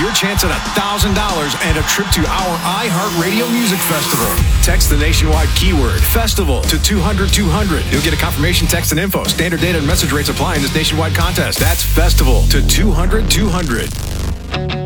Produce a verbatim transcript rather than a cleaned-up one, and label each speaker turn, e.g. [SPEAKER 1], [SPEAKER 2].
[SPEAKER 1] your chance at one thousand dollars and a trip to our iHeartRadio Music Festival. Text the nationwide keyword FESTIVAL to two hundred two hundred. You'll get a confirmation text and info. Standard data and message rates apply in this nationwide contest. That's FESTIVAL to two hundred two hundred.